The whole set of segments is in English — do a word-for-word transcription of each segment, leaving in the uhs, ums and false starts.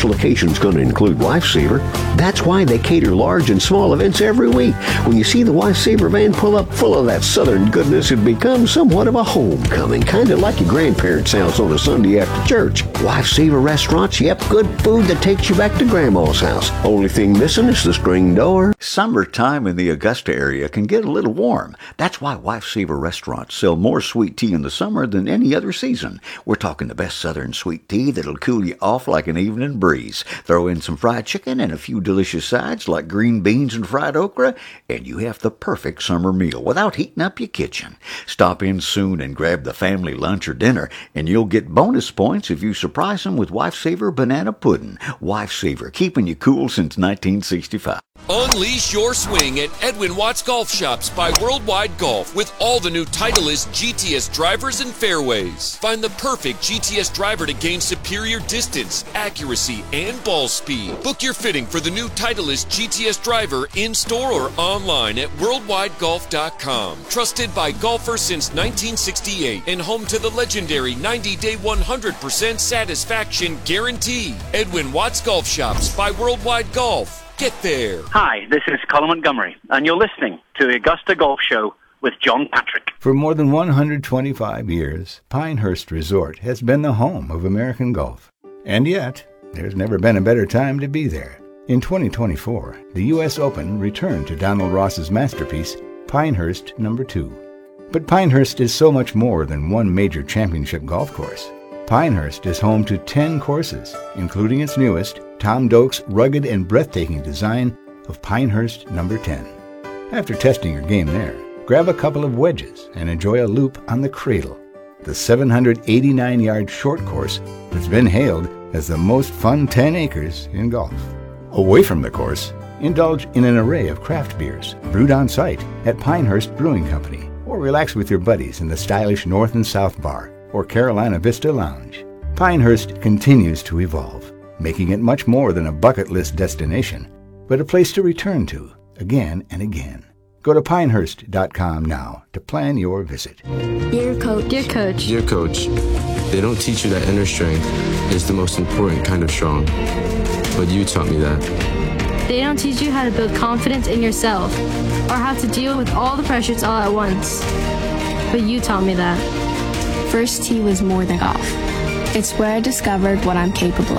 special occasion's going to include Lifesaver. That's why they cater large and small events every week. When you see the Lifesaver van pull up full of that southern goodness, it becomes somewhat of a homecoming, kind of like your grandparents' house on a Sunday after church. Lifesaver restaurants, yep, good food that takes you back to Grandma's house. Only thing missing is the screen door. Summertime in the Augusta area can get a little warm. That's why Lifesaver restaurants sell more sweet tea in the summer than any other season. We're talking the best southern sweet tea that'll cool you off like an evening breeze. Throw in some fried chicken and a few delicious sides like green beans and fried okra, and you have the perfect summer meal without heating up your kitchen. Stop in soon and grab the family lunch or dinner, and you'll get bonus points if you surprise them with Lifesaver banana pudding. Lifesaver, keeping you cool since nineteen sixty-five. Unleash your swing at Edwin Watts Golf Shops by Worldwide Golf with all the new Titleist G T S drivers and fairways. Find the perfect G T S driver to gain superior distance, accuracy, and ball speed. Book your fitting for the new Titleist G T S driver in-store or online at worldwide golf dot com. Trusted by golfers since nineteen sixty-eight and home to the legendary ninety-day one hundred percent satisfaction guarantee. Edwin Watts Golf Shops by Worldwide Golf. Get there. Hi, this is Colin Montgomery, and you're listening to the Augusta Golf Show with John Patrick. For more than one hundred twenty-five years, Pinehurst Resort has been the home of American golf. And yet, there's never been a better time to be there. In twenty twenty-four, the U S Open returned to Donald Ross's masterpiece, Pinehurst Number two. But Pinehurst is so much more than one major championship golf course. Pinehurst is home to ten courses, including its newest, Tom Doak's rugged and breathtaking design of Pinehurst Number ten. After testing your game there, grab a couple of wedges and enjoy a loop on the Cradle, the seven hundred eighty-nine yard short course that's been hailed as the most fun ten acres in golf. Away from the course, indulge in an array of craft beers brewed on site at Pinehurst Brewing Company, or relax with your buddies in the stylish North and South Bar or Carolina Vista Lounge. Pinehurst continues to evolve, making it much more than a bucket list destination, but a place to return to again and again. Go to pinehurst dot com now to plan your visit. Dear Coach. Dear Coach. Dear Coach, they don't teach you that inner strength is the most important kind of strong, but you taught me that. They don't teach you how to build confidence in yourself or how to deal with all the pressures all at once, but you taught me that. First tee was more than golf. It's where I discovered what I'm capable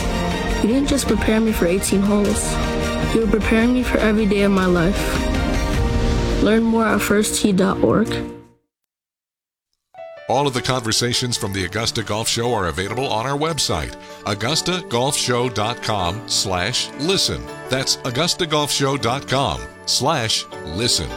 of. You didn't just prepare me for eighteen holes. You were preparing me for every day of my life. Learn more at first tee dot org. All of the conversations from the Augusta Golf Show are available on our website, augusta golf show dot com slash listen. That's augusta golf show dot com slash listen.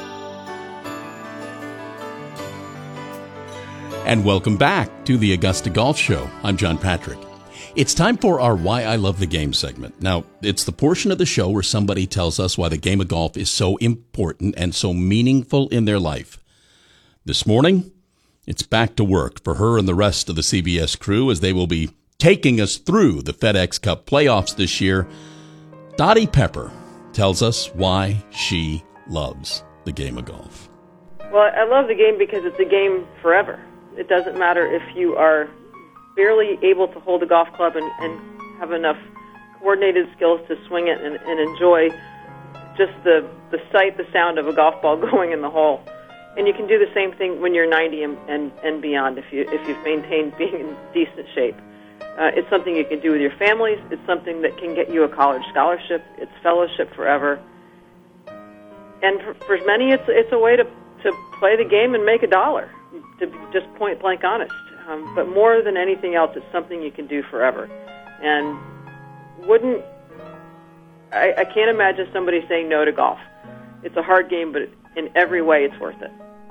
And welcome back to the Augusta Golf Show. I'm John Patrick. It's time for our Why I Love the Game segment. Now, it's the portion of the show where somebody tells us why the game of golf is so important and so meaningful in their life. This morning, it's back to work for her and the rest of the C B S crew as they will be taking us through the FedEx Cup playoffs this year. Dottie Pepper tells us why she loves the game of golf. Well, I love the game because it's a game forever. It doesn't matter if you are barely able to hold a golf club and, and have enough coordinated skills to swing it and, and enjoy just the, the sight, the sound of a golf ball going in the hole. And you can do the same thing when you're ninety and, and, and beyond if, you, if you've maintained being in decent shape. Uh, it's something you can do with your families. It's something that can get you a college scholarship. It's fellowship forever. And for, for many, it's, it's a way to, to play the game and make a dollar, to be just point blank honest. Um, but more than anything else, it's something you can do forever. And wouldn't I, I can't imagine somebody saying no to golf. It's a hard game, but in every way, it's worth it.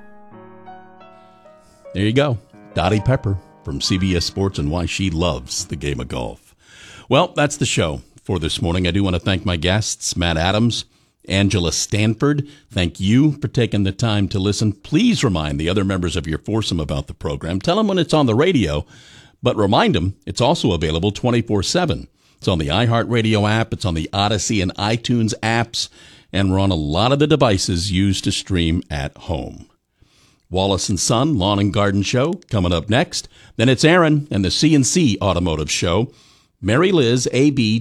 There you go. Dottie Pepper from C B S Sports and why she loves the game of golf. Well, that's the show for this morning. I do want to thank my guests, Matt Adams, Angela Stanford. Thank you for taking the time to listen. Please remind the other members of your foursome about the program. Tell them when it's on the radio, but remind them it's also available twenty-four seven. It's on the iHeartRadio app. It's on the Odyssey and iTunes apps. And we're on a lot of the devices used to stream at home. Wallace and Son Lawn and Garden Show coming up next. Then it's Aaron and the C and C Automotive Show. Mary Liz, A B